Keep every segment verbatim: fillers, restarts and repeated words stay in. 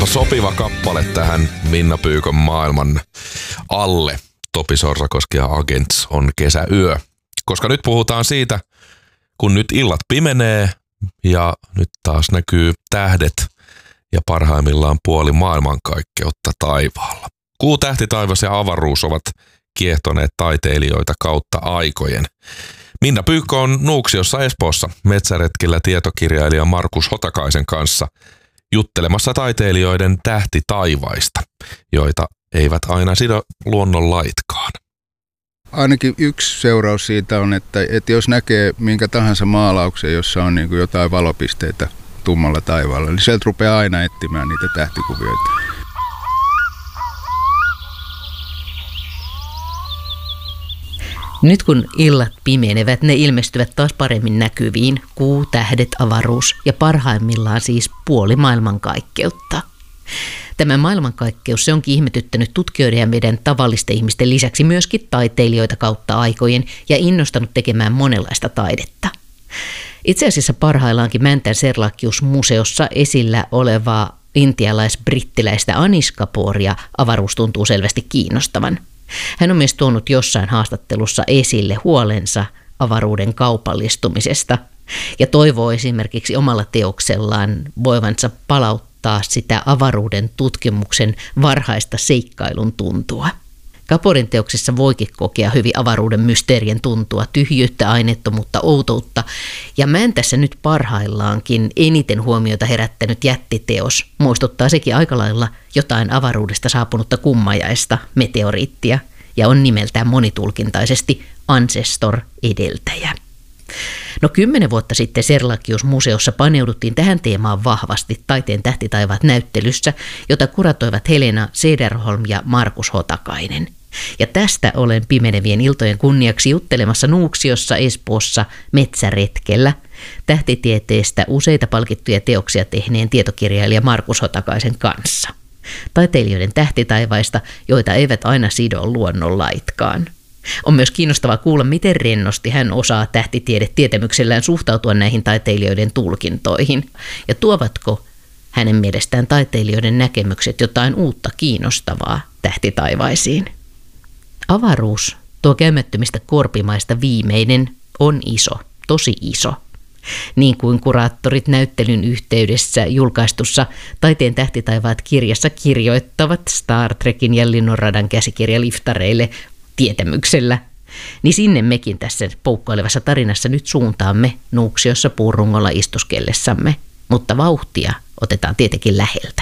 sopiva kappale tähän Minna Pyykön maailman alle. Topi Sorsakoski ja Agents on kesäyö. Koska nyt puhutaan siitä, kun nyt illat pimenee ja nyt taas näkyy tähdet ja parhaimmillaan puoli maailmankaikkeutta taivaalla. Kuu, tähti, taivas ja avaruus ovat kiehtoneet taiteilijoita kautta aikojen. Minna Pyykkö on Nuuksiossa Espoossa metsäretkillä tietokirjailija Markus Hotakaisen kanssa juttelemassa taiteilijoiden tähtitaivaista, joita eivät aina sido luonnonlaitkaan. Ainakin yksi seuraus siitä on, että, että jos näkee minkä tahansa maalauksen, jossa on niin kuin jotain valopisteitä tummalla taivaalla, niin sieltä rupeaa aina etsimään niitä tähtikuvioita. Nyt kun illat pimenevät, ne ilmestyvät taas paremmin näkyviin. Kuu, tähdet, avaruus ja parhaimmillaan siis puoli maailmankaikkeutta. Tämä maailmankaikkeus se onkin ihmetyttänyt tutkijoiden ja meidän tavallisten ihmisten lisäksi myöskin taiteilijoita kautta aikojen ja innostanut tekemään monenlaista taidetta. Itse asiassa parhaillaankin Mäntän Serlachius-museossa esillä olevaa intialais-brittiläistä Anish Kapooria avaruus tuntuu selvästi kiinnostavan. Hän on myös tuonut jossain haastattelussa esille huolensa avaruuden kaupallistumisesta ja toivoo esimerkiksi omalla teoksellaan voivansa palauttaa sitä avaruuden tutkimuksen varhaista seikkailun tuntua. Kapoorin teoksessa voikin kokea hyvin avaruuden mysteerien tuntua, tyhjyyttä, aineettomuutta, outoutta. Ja Mäntässä nyt parhaillaankin eniten huomiota herättänyt jättiteos muistuttaa sekin aika lailla jotain avaruudesta saapunutta kummajaista, meteoriittia, ja on nimeltään monitulkintaisesti Ancestor edeltäjä. No kymmenen vuotta sitten Serlachius-museossa paneuduttiin tähän teemaan vahvasti Taiteen tähtitaivaat -näyttelyssä, jota kuratoivat Helena Cederholm ja Markus Hotakainen. Ja tästä olen pimenevien iltojen kunniaksi juttelemassa Nuuksiossa Espoossa metsäretkellä tähtitieteestä useita palkittuja teoksia tehneen tietokirjailija Markus Hotakaisen kanssa. Taiteilijoiden tähtitaivaista, joita eivät aina sido luonnonlaitkaan. On myös kiinnostavaa kuulla, miten rennosti hän osaa tähtitiedetietämyksellään suhtautua näihin taiteilijoiden tulkintoihin. Ja tuovatko hänen mielestään taiteilijoiden näkemykset jotain uutta kiinnostavaa tähtitaivaisiin? Avaruus, tuo käymättömistä korpimaista viimeinen, on iso, tosi iso. Niin kuin kuraattorit näyttelyn yhteydessä julkaistussa Taiteen tähtitaivaat -kirjassa kirjoittavat Star Trekin ja Linnunradan käsikirja liftareille tietämyksellä, niin sinne mekin tässä poukkoilevassa tarinassa nyt suuntaamme Nuuksiossa puurungolla istuskellessamme, mutta vauhtia otetaan tietenkin läheltä.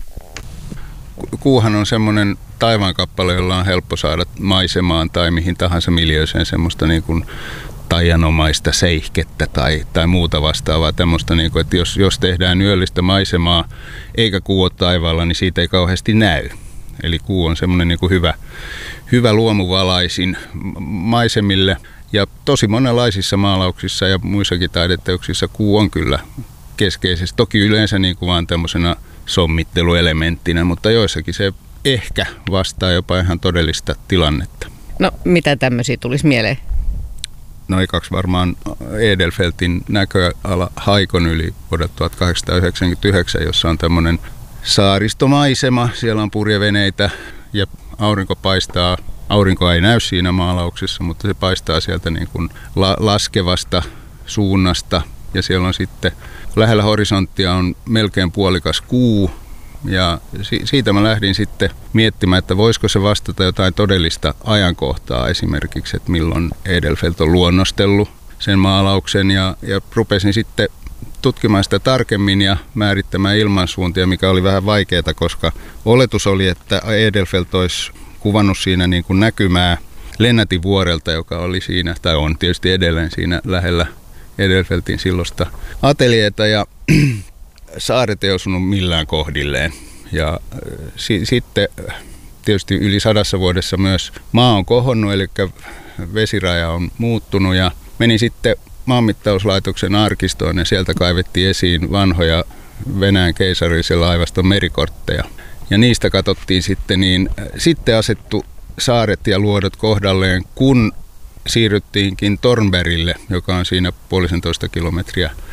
Kuuhan on semmoinen taivaankappale, jolla on helppo saada maisemaan tai mihin tahansa miljööseen semmoista niin kuin taianomaista seihkettä tai, tai muuta vastaavaa. Tämmöistä, niin kuin, että jos, jos tehdään yöllistä maisemaa eikä kuu ole taivaalla, niin siitä ei kauheasti näy. Eli kuu on semmoinen niin kuin hyvä, hyvä luomuvalaisin maisemille. Ja tosi monenlaisissa maalauksissa ja muissakin taideteoksissa kuu on kyllä keskeisesti. Toki yleensä niin kuin vaan tämmöisenä sommitteluelementtinä, mutta joissakin se ehkä vastaa jopa ihan todellista tilannetta. No mitä tämmöisiä tulisi mieleen? No ekaksi varmaan Edelfeltin näköala Haikon yli vuodelta tuhatkahdeksansataayhdeksänkymmentäyhdeksän, jossa on tämmöinen saaristomaisema. Siellä on purjeveneitä ja aurinko paistaa. Aurinko ei näy siinä maalauksessa, mutta se paistaa sieltä niin kuin la- laskevasta suunnasta. Ja siellä on sitten lähellä horisonttia on melkein puolikas kuu. Ja si- siitä mä lähdin sitten miettimään, että voisiko se vastata jotain todellista ajankohtaa esimerkiksi, että milloin Edelfelt on luonnostellut sen maalauksen. Ja, ja rupesin sitten tutkimaan sitä tarkemmin ja määrittämään ilmansuuntia, mikä oli vähän vaikeaa, koska oletus oli, että Edelfelt olisi kuvannut siinä niin kuin näkymää Lennätin vuorelta, joka oli siinä, tai on tietysti edelleen siinä lähellä Edelfeltin silloista ateljeeta, ja saaret ei osunut millään kohdilleen. Ja si- sitten tietysti yli sadassa vuodessa myös maa on kohonnut, eli vesiraja on muuttunut, ja meni sitten maanmittauslaitoksen arkistoon ja sieltä kaivettiin esiin vanhoja Venäjän keisarillisen laivaston merikortteja. Ja niistä katsottiin sitten, niin sitten asettu saaret ja luodot kohdalleen, kun siirryttiinkin Tornbergille, joka on siinä puolisentoista kilometriä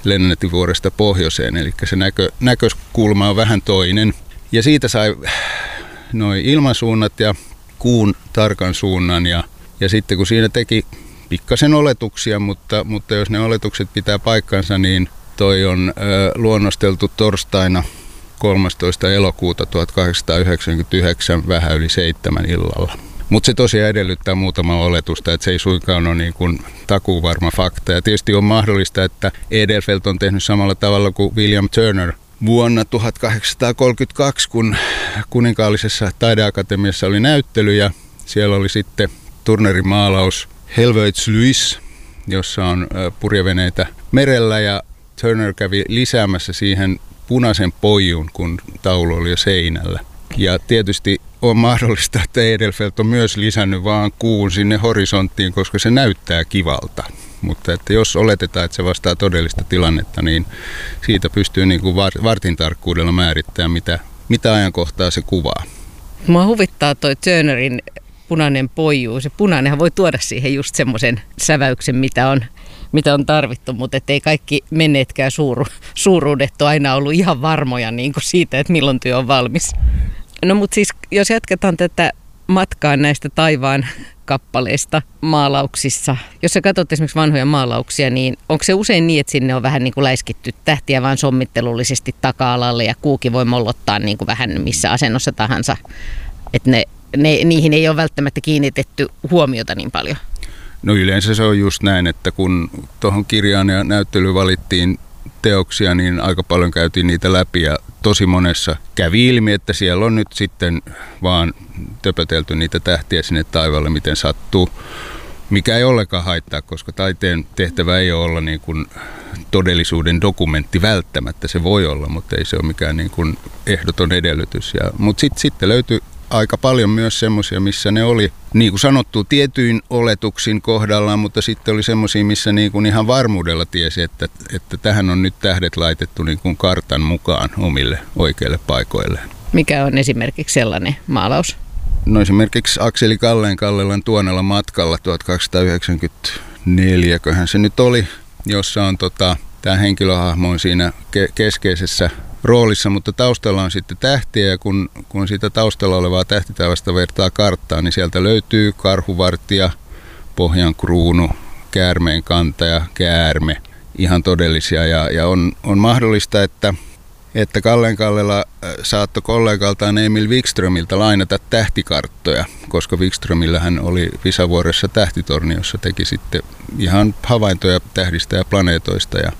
lennätti vuoresta pohjoiseen, eli se näkö, näkökulma on vähän toinen. Ja siitä sai noi ilmansuunnat ja kuun tarkan suunnan, ja, ja sitten kun siinä teki pikkasen oletuksia, mutta, mutta jos ne oletukset pitää paikkansa, niin toi on ö, luonnosteltu torstaina kolmastoista elokuuta tuhatkahdeksansataayhdeksänkymmentäyhdeksän vähän yli seitsemän illalla. Mutta se tosiaan edellyttää muutama oletusta, että se ei suinkaan ole niin kuin takuuvarma fakta. Ja tietysti on mahdollista, että Edelfelt on tehnyt samalla tavalla kuin William Turner vuonna tuhatkahdeksansataakolmekymmentäkaksi, kun kuninkaallisessa taideakatemiassa oli näyttely, ja siellä oli sitten Turnerin maalaus Helvoetsluis, jossa on purjeveneitä merellä, ja Turner kävi lisäämässä siihen punaisen poijun, kun taulu oli jo seinällä. Ja tietysti on mahdollista, että Edelfelt on myös lisännyt vaan kuun sinne horisonttiin, koska se näyttää kivalta. Mutta että jos oletetaan, että se vastaa todellista tilannetta, niin siitä pystyy niin kuin vartin tarkkuudella määrittämään, mitä, mitä ajankohtaa se kuvaa. Mua huvittaa toi Turnerin punainen poiju. Se punainenhan voi tuoda siihen just semmoisen säväyksen, mitä on, mitä on tarvittu, mutta ei kaikki menneetkään suuru, suuruudet ole aina ollut ihan varmoja niin kuin siitä, että milloin työ on valmis. No mutta siis jos jatketaan tätä matkaa näistä taivaan kappaleista maalauksissa. Jos sä katsot esimerkiksi vanhoja maalauksia, niin onko se usein niin, että sinne on vähän niin kuin läiskitty tähtiä vaan sommittelullisesti taka-alalle ja kuukin voi mollottaa niin kuin vähän missä asennossa tahansa, että ne, ne, niihin ei ole välttämättä kiinnitetty huomiota niin paljon? No yleensä se on just näin, että kun tuohon kirjaan ja näyttelyyn valittiin teoksia, niin aika paljon käytiin niitä läpi ja tosi monessa kävi ilmi, että siellä on nyt sitten vaan töpötelty niitä tähtiä sinne taivaalle, miten sattuu, mikä ei ollenkaan haittaa, koska taiteen tehtävä ei ole olla niin kuin todellisuuden dokumentti välttämättä, se voi olla, mutta ei se ole mikään niin kuin ehdoton edellytys. Ja, mutta sitten sit löytyi aika paljon myös semmoisia, missä ne oli, niin kuin sanottu, tietyin oletuksin kohdallaan, mutta sitten oli semmoisia, missä niin kuin ihan varmuudella tiesi, että, että tähän on nyt tähdet laitettu niin kuin kartan mukaan omille oikeille paikoille. Mikä on esimerkiksi sellainen maalaus? No esimerkiksi Akseli Kalleen-Kallelan Tuonella matkalla tuhatkahdeksansataayhdeksänkymmentäneljä, köhän se nyt oli, jossa on tota, tämä henkilöhahmo on siinä ke- keskeisessä roolissa, mutta taustalla on sitten tähtiä, ja kun, kun sitä taustalla olevaa tähtitaivasta vertaa karttaan, niin sieltä löytyy karhuvartija, pohjan kruunu, käärmeen kantaja, käärme, ihan todellisia, ja, ja on, on mahdollista, että, että Kalleen-Kallela saattoi kollegaltaan Emil Wikströmiltä lainata tähtikarttoja, koska Wikströmillähän oli Visavuoressa tähtitorni, jossa teki sitten ihan havaintoja tähdistä ja planeetoista, ja,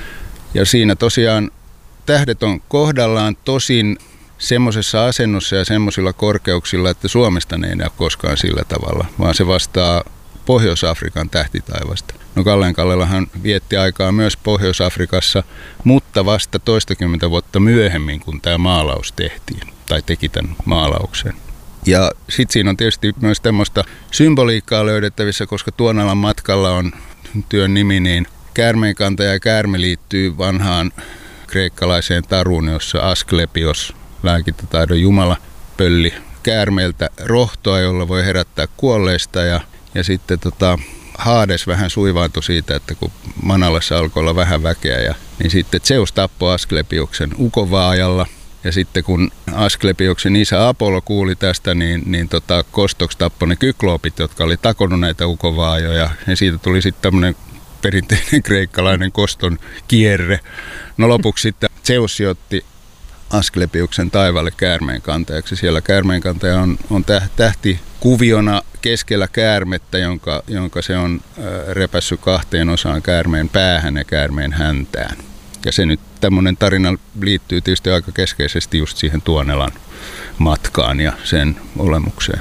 ja siinä tosiaan tähdet on kohdallaan, tosin semmoisessa asennossa ja semmoisilla korkeuksilla, että Suomesta ne ei näy koskaan sillä tavalla, vaan se vastaa Pohjois-Afrikan tähtitaivasta. No Kalleen-Kallellahan vietti aikaa myös Pohjois-Afrikassa, mutta vasta toistakymmentä vuotta myöhemmin, kun tämä maalaus tehtiin, tai teki tämän maalauksen. Ja sitten siinä on tietysti myös tämmöistä symboliikkaa löydettävissä, koska Tuonelan matkalla on työn nimi, niin käärmeenkantaja ja käärme liittyy vanhaan kreikkalaiseen taruun, jossa Asklepios, lääkintätaidon jumala, pölli käärmeeltä rohtoa, jolla voi herättää kuolleista, ja, ja sitten tota, Hades vähän suivaantui siitä, että kun Manalassa alkoi olla vähän väkeä, ja, niin sitten Zeus tappoi Asklepioksen ukovaajalla, ja sitten kun Asklepioksen isä Apollo kuuli tästä, niin, niin tota, kostoksi tappoi ne kykloopit, jotka oli takonut näitä ukovaajoja, ja siitä tuli sitten tämmöinen perinteinen kreikkalainen koston kierre. No lopuksi sitten Zeus sijoitti Asklepioksen taivaalle käärmeenkantajaksi. Siellä käärmeenkantaja on, on tähti kuviona keskellä käärmettä, jonka, jonka se on repässyt kahteen osaan, käärmeen päähän ja käärmeen häntään. Ja se nyt tämmöinen tarina liittyy tietysti aika keskeisesti just siihen Tuonelan matkaan ja sen olemukseen.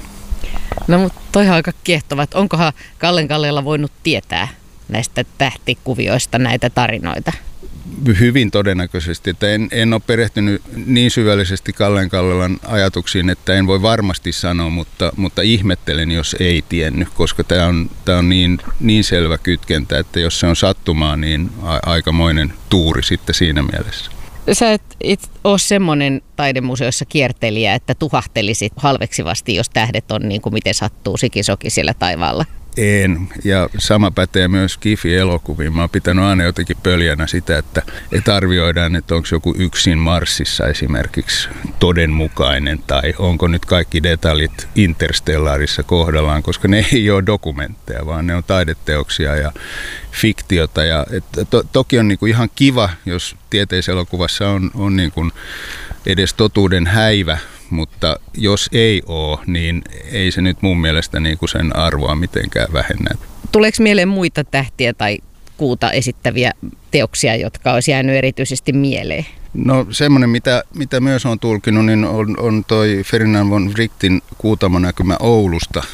No mutta toihan aika kiehtovat. Onkohan Kallen-Kalleella voinut tietää näistä tähtikuvioista näitä tarinoita? Hyvin todennäköisesti, että en, en ole perehtynyt niin syvällisesti Kalleen-Kallelan ajatuksiin, että en voi varmasti sanoa, mutta, mutta ihmettelen, jos ei tiennyt, koska tämä on, tämä on niin, niin selvä kytkentä, että jos se on sattumaa, niin a, aikamoinen tuuri sitten siinä mielessä. Sä et, et ole semmoinen taidemuseossa kiertelijä, että tuhahtelisit halveksivasti, jos tähdet on niin kuin miten sattuu sikisoki siellä taivaalla. En, ja sama pätee myös Skifi-elokuviin. Mä oon pitänyt aina jotenkin pöljänä sitä, että, että arvioidaan, että onko joku yksin Marsissa esimerkiksi todenmukainen, tai onko nyt kaikki detaljit Interstellarissa kohdallaan, koska ne ei ole dokumentteja, vaan ne on taideteoksia ja fiktiota. Ja, että to, toki on niinku ihan kiva, jos tieteiselokuvassa on, on niinku edes totuuden häivä, mutta jos ei ole, niin ei se nyt mun mielestä niinku sen arvoa mitenkään vähennä. Tuleeko mieleen muita tähtiä tai kuuta esittäviä teoksia, jotka olisi jäänyt erityisesti mieleen? No semmoinen, mitä, mitä myös on tulkinut, niin on, on toi Ferdinand von Wrightin Kuutamonäkymä Oulusta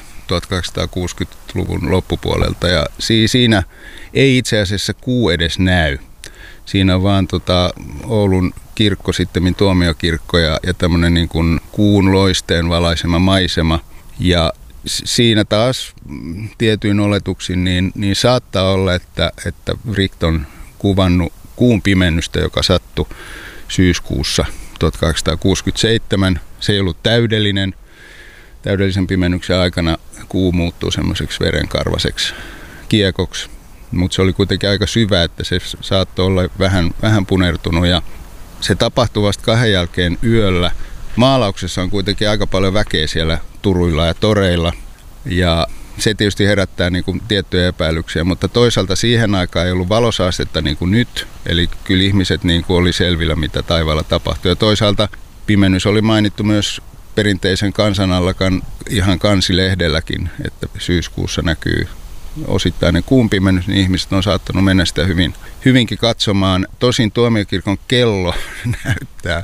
tuhatkahdeksansataakuusikymmentäluvun loppupuolelta. Ja siinä ei itse asiassa kuu edes näy. Siinä on vaan tota Oulun kirkko, sittemmin tuomiokirkko ja, ja tämmöinen niin kuin kuun loisteen valaisema maisema. Ja siinä taas tietyin oletuksin niin, niin saattaa olla, että, että Wright on kuvannut kuun pimennystä, joka sattui syyskuussa tuhatkahdeksansataakuusikymmentäseitsemän. Se ei ollut täydellinen. Täydellisen pimennyksen aikana kuu muuttuu semmoiseksi verenkarvaseksi kiekoksi. Mutta se oli kuitenkin aika syvä, että se saattoi olla vähän, vähän punertunut ja se tapahtui vasta kahden jälkeen yöllä. Maalauksessa on kuitenkin aika paljon väkeä siellä turuilla ja toreilla ja se tietysti herättää niin kuin tiettyjä epäilyksiä, mutta toisaalta siihen aikaan ei ollut valosaastetta niin kuin nyt, eli kyllä ihmiset niin kuin oli selvillä, mitä taivaalla tapahtui. Ja toisaalta pimennys oli mainittu myös perinteisen kansanallakan ihan kansilehdelläkin, että syyskuussa näkyy osittainen kuun pimennys, niin ihmiset on saattanut mennä sitä hyvin, hyvinkin katsomaan. Tosin tuomiokirkon kello näyttää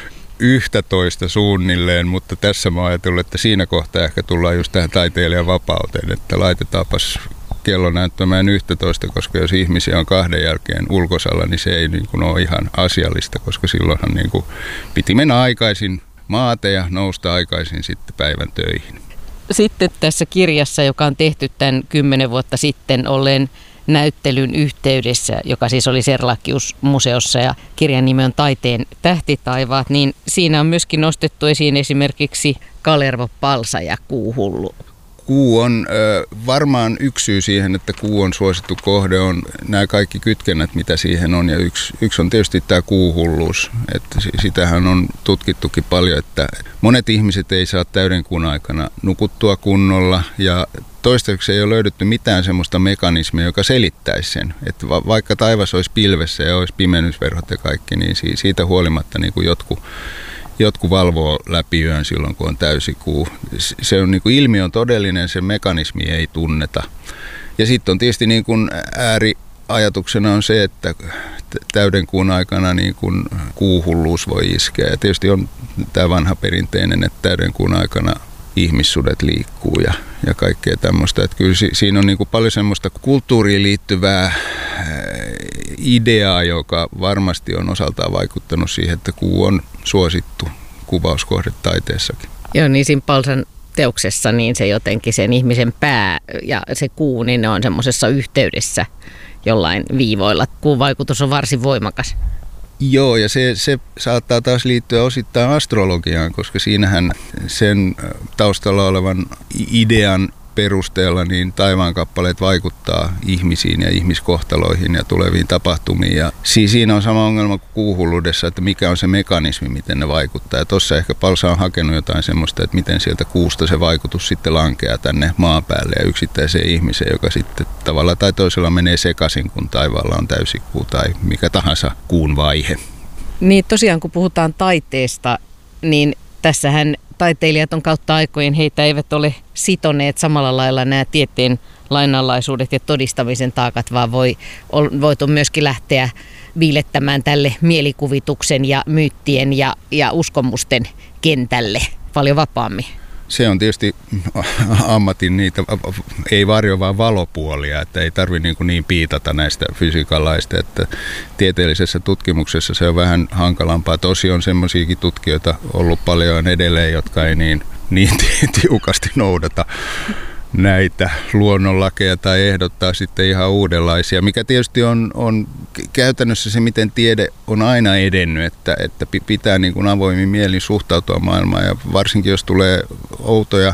yhtätoista suunnilleen, mutta tässä mä ajattelin, että siinä kohtaa ehkä tullaan just tähän taiteilijan vapauteen, että laitetaanpas kello näyttämään yhtätoista, koska jos ihmisiä on kahden jälkeen ulkosalla, niin se ei niin kuin ole ihan asiallista, koska silloinhan niin kuin piti mennä aikaisin maate ja nousta aikaisin sitten päivän töihin. Sitten tässä kirjassa, joka on tehty tämän kymmenen vuotta sitten olleen näyttelyn yhteydessä, joka siis oli Serlachius-museossa ja kirjan nimi on Taiteen tähtitaivaat, niin siinä on myöskin nostettu esiin esimerkiksi Kalervo Palsa ja Kuuhullu. Kuu on ö, varmaan yksi syy siihen, että kuu on suosittu kohde, on nämä kaikki kytkennät, mitä siihen on. Ja yksi, yksi on tietysti tämä kuuhulluus. Että sitähän on tutkittukin paljon, että monet ihmiset ei saa täyden kuun aikana nukuttua kunnolla. Ja toistaiseksi ei ole löydetty mitään semmoista mekanismia, joka selittäisi sen. Että va- vaikka taivas olisi pilvessä ja olisi pimennysverhot ja kaikki, niin siitä huolimatta niin kuin jotkut... Jotkut valvoo läpi yön silloin, kun on täysikuu. Se on, niin kuin ilmiö on todellinen, sen mekanismi ei tunneta. Ja sitten on tietysti niin kuin ääriajatuksena on se, että täyden kuun aikana niin kuin kuuhulluus voi iskeä. Ja tietysti on tämä vanha perinteinen, että täyden kuun aikana ihmissudet liikkuu ja, ja kaikkea tämmöistä. Että kyllä si, siinä on niin kuin paljon semmoista kulttuuriin liittyvää ideaa, joka varmasti on osaltaan vaikuttanut siihen, että kuu on suosittu kuvauskohde taiteessakin. Joo, niin siinä Palsan teoksessa niin se jotenkin sen ihmisen pää ja se kuu, niin ne on semmoisessa yhteydessä jollain viivoilla. Kuun vaikutus on varsin voimakas. Joo, ja se, se saattaa taas liittyä osittain astrologiaan, koska siinähän sen taustalla olevan idean perusteella niin taivaankappaleet vaikuttaa ihmisiin ja ihmiskohtaloihin ja tuleviin tapahtumiin. Ja siinä on sama ongelma kuin kuuhulluudessa, että mikä on se mekanismi, miten ne vaikuttaa. Ja tuossa ehkä Palsa on hakenut jotain semmoista, että miten sieltä kuusta se vaikutus sitten lankeaa tänne maan päälle ja yksittäiseen ihmiseen, joka sitten tavalla tai toisella menee sekaisin, kun taivaalla on täysikuu tai mikä tahansa kuun vaihe. Niin tosiaan, kun puhutaan taiteesta, niin tässähän taiteilijat on kautta aikojen, heitä eivät ole sitoneet samalla lailla nämä tieteen lainalaisuudet ja todistamisen taakat, vaan voi, on voitu myöskin lähteä viilettämään tälle mielikuvituksen ja myyttien ja, ja uskomusten kentälle paljon vapaammin. Se on tietysti ammatin niitä, ei varjo vaan valopuolia, että ei tarvitse niin, niin piitata näistä fysiikan laista, että tieteellisessä tutkimuksessa se on vähän hankalampaa. Tosi on semmoisiakin tutkijoita ollut paljon edelleen, jotka ei niin, niin tiukasti noudata näitä luonnonlakeja tai ehdottaa sitten ihan uudenlaisia, mikä tietysti on, on käytännössä se, miten tiede on aina edennyt, että, että pitää niin kuin avoimin mielin suhtautua maailmaan ja varsinkin jos tulee outoja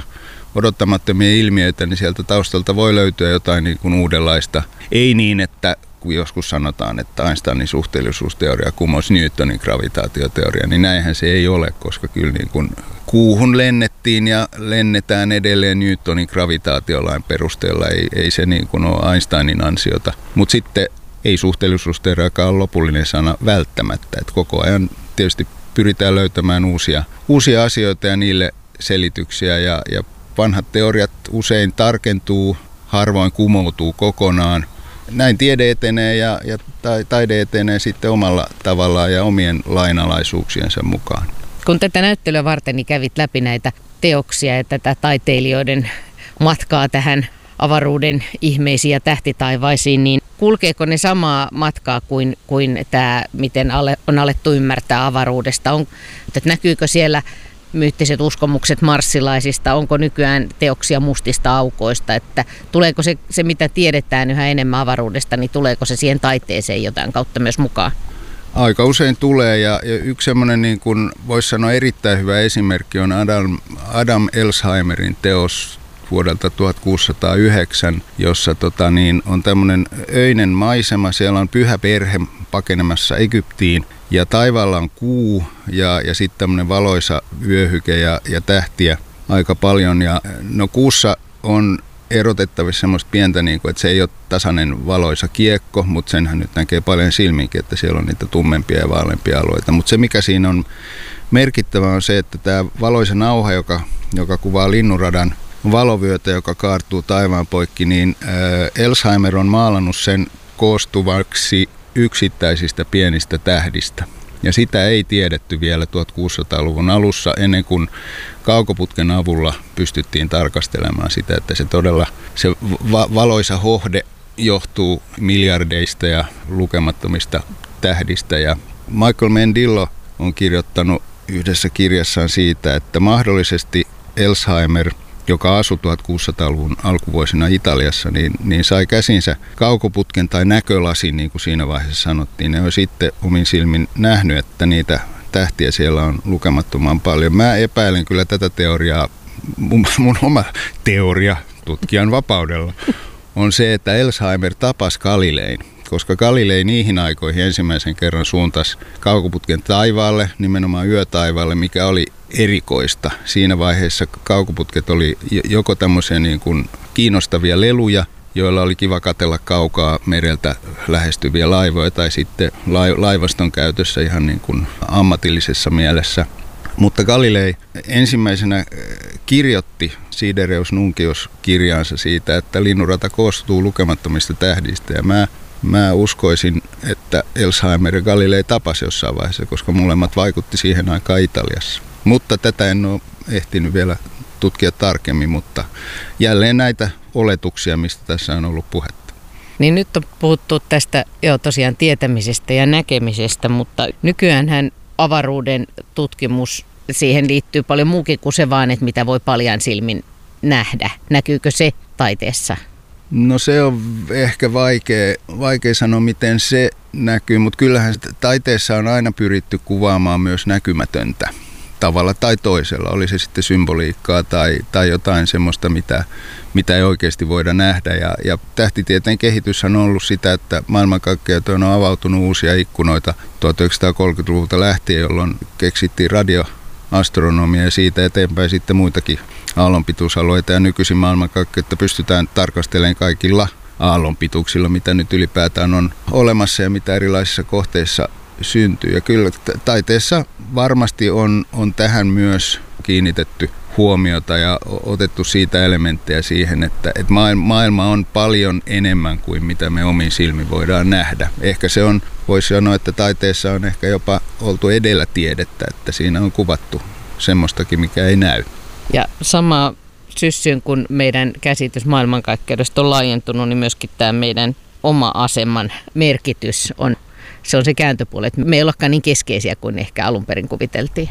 odottamattomia ilmiöitä, niin sieltä taustalta voi löytyä jotain niin kuin uudenlaista. Ei niin, että kun joskus sanotaan, että Einsteinin suhteellisuusteoria kumosi Newtonin gravitaatioteoria, niin näinhän se ei ole, koska kyllä niin kuin kuuhun lennettiin ja lennetään edelleen Newtonin gravitaatiolain perusteella. Ei, ei se niin kuin ole Einsteinin ansiota. Mutta sitten ei suhteellisuusteoriakaan ole lopullinen sana välttämättä. Et koko ajan tietysti pyritään löytämään uusia, uusia asioita ja niille selityksiä. Ja, ja vanhat teoriat usein tarkentuu, harvoin kumoutuu kokonaan. Näin tiede etenee ja, ja taide etenee sitten omalla tavallaan ja omien lainalaisuuksiensa mukaan. Kun tätä näyttelyä varten niin kävit läpi näitä teoksia ja tätä taiteilijoiden matkaa tähän avaruuden ihmeisiin ja tähtitaivaisiin, niin kulkeeko ne samaa matkaa kuin, kuin tämä, miten ale, on alettu ymmärtää avaruudesta? On, että näkyykö siellä myyttiset uskomukset marssilaisista, onko nykyään teoksia mustista aukoista, että tuleeko se, se mitä tiedetään yhä enemmän avaruudesta, niin tuleeko se siihen taiteeseen jotain kautta myös mukaan? Aika usein tulee ja, ja yksi semmoinen niin kuin voisi sanoa erittäin hyvä esimerkki on Adam, Adam Elsheimerin teos vuodelta tuhatkuusisataayhdeksän, jossa tota, niin, on tämmöinen öinen maisema, siellä on pyhä perhe pakenemassa Egyptiin ja taivaalla on kuu ja, ja sitten tämmöinen valoisa vyöhyke ja, ja tähtiä aika paljon. Ja, no kuussa on erotettavissa semmoista pientä, niin kuin, että se ei ole tasainen valoisa kiekko, mutta senhän nyt näkee paljon silminkin, että siellä on niitä tummempia ja vaaleampia alueita. Mutta se mikä siinä on merkittävä on se, että tämä valoisa nauha, joka, joka kuvaa linnunradan valovyötä, joka kaartuu taivaan poikki, niin Elsheimer on maalannut sen koostuvaksi yksittäisistä pienistä tähdistä. Ja sitä ei tiedetty vielä tuhatkuusisataaluvun alussa ennen kuin kaukoputken avulla pystyttiin tarkastelemaan sitä, että se todella se va- valoisa hohde johtuu miljardeista ja lukemattomista tähdistä. Ja Michael Mendillo on kirjoittanut yhdessä kirjassaan siitä, että mahdollisesti Elsheimer, joka asui tuhatkuusisataaluvun alkuvuosina Italiassa, niin, niin sai käsinsä kaukoputken tai näkölasin, niin kuin siinä vaiheessa sanottiin. Ne on sitten omin silmin nähnyt, että niitä tähtiä siellä on lukemattoman paljon. Mä epäilen kyllä tätä teoriaa, mun, mun oma teoria tutkijan vapaudella on se, että Elsheimer tapasi Galilein, koska Galilei niihin aikoihin ensimmäisen kerran suuntasi kaukoputken taivaalle, nimenomaan yötaivaalle, mikä oli erikoista. Siinä vaiheessa kaukoputket oli joko tämmöisiä niin kuin kiinnostavia leluja, joilla oli kiva katsella kaukaa mereltä lähestyviä laivoja, tai sitten laivaston käytössä ihan niin kuin ammatillisessa mielessä. Mutta Galilei ensimmäisenä kirjoitti Sidereus Nuncios -kirjaansa siitä, että linnunrata koostuu lukemattomista tähdistä, ja mä Mä uskoisin, että Elsheimer ja Galilei tapasi jossain vaiheessa, koska molemmat vaikutti siihen aikaan Italiassa. Mutta tätä en ole ehtinyt vielä tutkia tarkemmin, mutta jälleen näitä oletuksia, mistä tässä on ollut puhetta. Niin nyt on puhuttu tästä jo tosiaan tietämisestä ja näkemisestä, mutta nykyäänhän avaruuden tutkimus, siihen liittyy paljon muukin kuin se vaan, että mitä voi paljain silmin nähdä. Näkyykö se taiteessa? No se on ehkä vaikea, vaikea sanoa, miten se näkyy, mutta kyllähän taiteessa on aina pyritty kuvaamaan myös näkymätöntä tavalla tai toisella. Oli se sitten symboliikkaa tai, tai jotain semmoista, mitä, mitä ei oikeasti voida nähdä. Ja, ja tähtitieteen kehitys on ollut sitä, että maailmankaikkeuteen on avautunut uusia ikkunoita tuhatyhdeksänsataakolmekymmentäluvulta lähtien, jolloin keksittiin radioastronomia ja siitä eteenpäin sitten muitakin aallonpituusalueita, ja nykyisin maailmankaikkeutta pystytään tarkastelemaan kaikilla aallonpituuksilla, mitä nyt ylipäätään on olemassa ja mitä erilaisissa kohteissa syntyy. Ja kyllä taiteessa varmasti on, on tähän myös kiinnitetty huomiota ja otettu siitä elementtejä siihen, että, että maailma on paljon enemmän kuin mitä me omin silmin voidaan nähdä. Ehkä se on, voisi sanoa, että taiteessa on ehkä jopa oltu edellä tiedettä, että siinä on kuvattu semmoistakin, mikä ei näy. Ja sama syssyyn, kun meidän käsitys maailmankaikkeudesta on laajentunut, niin myöskin tämä meidän oma aseman merkitys on, se on se kääntöpuoli, että me ei olekaan niin keskeisiä kuin ehkä alun perin kuviteltiin.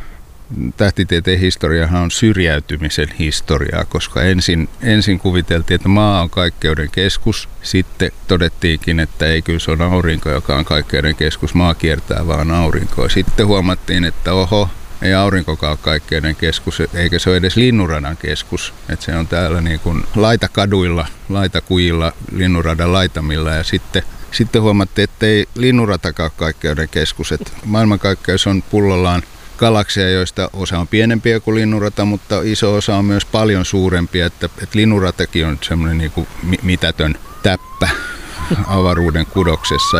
Tähtitieteen historiahan on syrjäytymisen historiaa, koska ensin, ensin kuviteltiin, että maa on kaikkeuden keskus. Sitten todettiinkin, että ei kyllä se on aurinko, joka on kaikkeuden keskus, maa kiertää vaan aurinkoa. Sitten huomattiin, että oho, ei aurinkokaan ole kaikkeuden keskus, eikä se ole edes linnunradan keskus. Et se on täällä niin kuin laitakaduilla, laitakujilla, linnunradan laitamilla ja sitten Sitten huomattiin, että ei linnunratakaan kaikkeuden keskus. Et maailmankaikkeus on pullollaan galakseja, joista osa on pienempiä kuin linnunrata, mutta iso osa on myös paljon suurempia. Että, että linnunratakin on semmoinen niin kuin mitätön täppä avaruuden kudoksessa.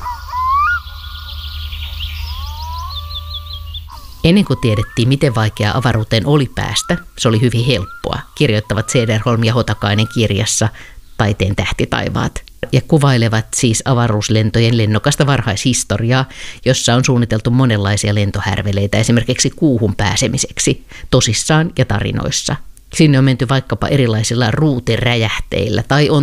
Ennen kuin tiedettiin, miten vaikeaa avaruuteen oli päästä, se oli hyvin helppoa, kirjoittavat Cederholm ja Hotakainen kirjassa Taiteen tähtitaivaat. Ja kuvailevat siis avaruuslentojen lennokasta varhaishistoriaa, jossa on suunniteltu monenlaisia lentohärveleitä esimerkiksi kuuhun pääsemiseksi, tosissaan ja tarinoissa. Sinne on menty vaikkapa erilaisilla ruuteräjähteillä tai on